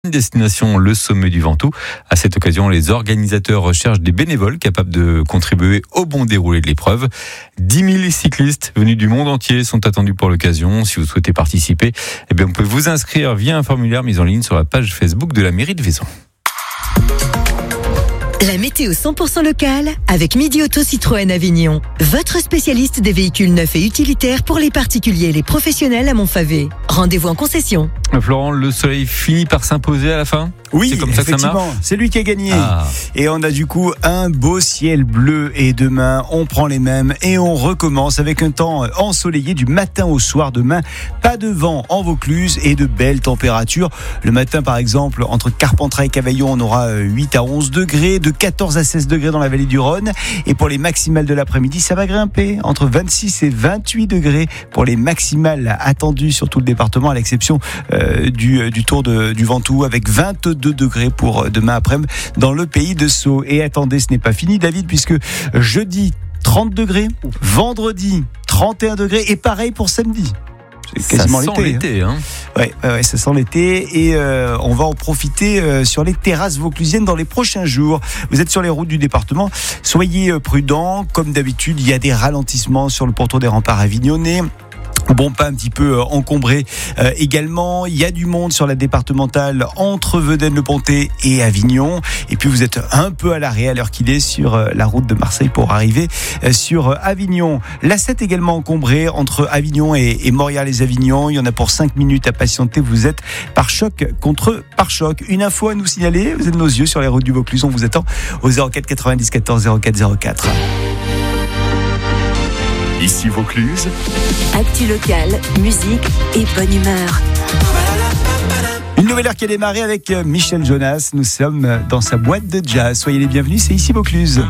Destination le sommet du Ventoux. À cette occasion, les organisateurs recherchent des bénévoles capables de contribuer au bon déroulé de l'épreuve. 10 000 cyclistes venus du monde entier sont attendus pour l'occasion. Si vous souhaitez participer, vous pouvez vous inscrire via un formulaire mis en ligne sur la page Facebook de la mairie de Vaison. La météo 100% locale avec Midi Auto Citroën Avignon. Votre spécialiste des véhicules neufs et utilitaires pour les particuliers et les professionnels à Montfavet. Rendez-vous en concession. Florent, le soleil finit par s'imposer à la fin ? Oui, c'est comme ça que ça effectivement, marche. c'est lui qui a gagné. Ah. Et on a du coup un beau ciel bleu et demain, on prend les mêmes et on recommence avec un temps ensoleillé du matin au soir demain. Pas de vent en Vaucluse et de belles températures. Le matin, par exemple, entre Carpentras et Cavaillon, on aura 8 à 11 degrés, de 14 à 16 degrés dans la vallée du Rhône. Et pour les maximales de l'après-midi, ça va grimper entre 26 et 28 degrés pour les maximales attendues sur tout le département, à l'exception du Tour du Ventoux, avec 22 degrés pour demain après-midi dans le pays de Sceaux. Et attendez, ce n'est pas fini, David, puisque jeudi 30 degrés, vendredi 31 degrés et pareil pour samedi. C'est quasiment ça sent l'été, hein. Ouais, ça sent l'été et on va en profiter sur les terrasses vauclusiennes dans les prochains jours. Vous êtes sur les routes du département, soyez prudents. Comme d'habitude, il y a des ralentissements sur le pourtour des remparts avignonnais. Bon, pas un petit peu encombré également. Il y a du monde sur la départementale entre Vedène-le-Pontet et Avignon. Et puis vous êtes un peu à l'arrêt à l'heure qu'il est sur la route de Marseille pour arriver sur Avignon. La 7 également encombrée entre Avignon et Montréal-les-Avignon. Il y en a pour 5 minutes à patienter. Vous êtes par choc contre par choc. Une info à nous signaler. Vous êtes nos yeux sur les routes du Vaucluse. On vous attend au 04 90 14 04 04. Ici Vaucluse. Actu locale, musique et bonne humeur. Une nouvelle heure qui a démarré avec Michel Jonas. Nous sommes dans sa boîte de jazz. Soyez les bienvenus, c'est ici Vaucluse.